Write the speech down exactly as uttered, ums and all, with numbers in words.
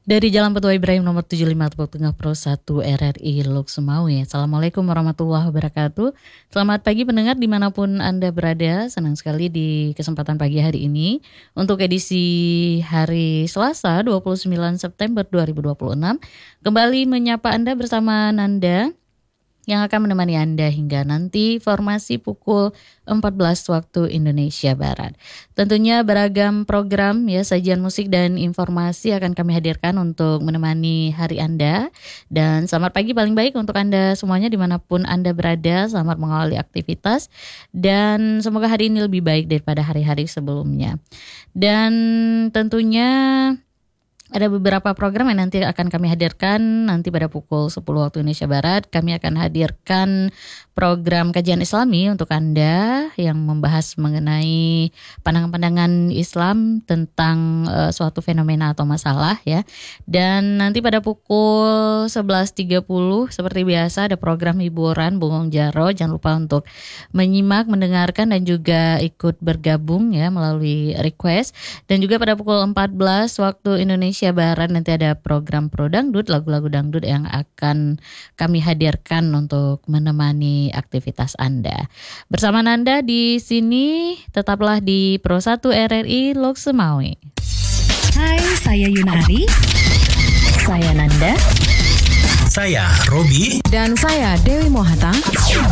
Dari Jalan Petua Ibrahim nomor tujuh puluh lima Tepok Tengah Pro satu R R I Lok Sumawe. Assalamualaikum warahmatullahi wabarakatuh. Selamat pagi pendengar dimanapun Anda berada. Senang sekali di kesempatan pagi hari ini untuk edisi hari Selasa dua puluh sembilan September dua ribu dua puluh enam. Kembali menyapa Anda bersama Nanda yang akan menemani Anda hingga nanti formasi pukul empat belas waktu Indonesia Barat. Tentunya beragam program ya, sajian musik dan informasi akan kami hadirkan untuk menemani hari Anda. Dan selamat pagi paling baik untuk Anda semuanya dimanapun Anda berada. Selamat mengawali aktivitas dan semoga hari ini lebih baik daripada hari-hari sebelumnya. Dan tentunya ada beberapa program yang nanti akan kami hadirkan. Nanti pada pukul sepuluh waktu Indonesia Barat kami akan hadirkan program kajian Islami untuk Anda yang membahas mengenai pandangan-pandangan Islam tentang uh, suatu fenomena atau masalah ya. Dan nanti pada pukul sebelas tiga puluh seperti biasa ada program hiburan Bongong Jaro. Jangan lupa untuk menyimak, mendengarkan dan juga ikut bergabung ya melalui request. Dan juga pada pukul empat belas waktu Indonesia Barat nanti ada program Pro Dangdut, lagu-lagu dangdut yang akan kami hadirkan untuk menemani aktivitas Anda. Bersama Nanda di sini, tetaplah di Pro satu R R I Lok Sumawe. Hai, saya Yunari. Saya Nanda. Saya Robi. Dan saya Dewi Mohata.